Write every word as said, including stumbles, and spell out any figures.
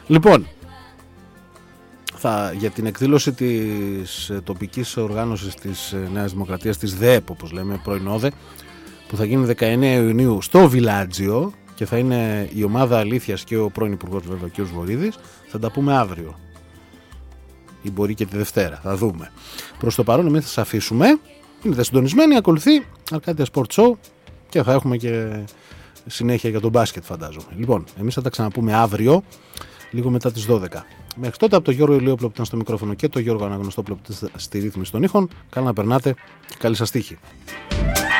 Λοιπόν, θα, για την εκδήλωση της τοπικής οργάνωσης της Νέας Δημοκρατίας, της ΔΕΕΠ όπως λέμε, πρώην ΟΔΕ, που θα γίνει δεκαεννέα Ιουνίου στο Βιλάτζιο και θα είναι η ομάδα Αλήθειας και ο πρώην Υπουργός βέβαια κ. Βορίδης, θα τα πούμε αύριο ή μπορεί και τη Δευτέρα, θα δούμε. Προς το παρόν εμείς θα σας αφήσουμε, είναι συντονισμένοι, ακολουθεί Αρκάντια Sport Show και θα έχουμε και συνέχεια για τον μπάσκετ φαντάζομαι. Λοιπόν, εμείς θα τα ξαναπούμε αύριο λίγο μετά τις δώδεκα. Μέχρι τότε από τον Γιώργο Ηλιόπουλο που ήταν στο μικρόφωνο και τον Γιώργο Αναγνωστόπουλο που ήταν στη ρύθμιση των ήχων, καλά να περνάτε και καλή σας τύχη.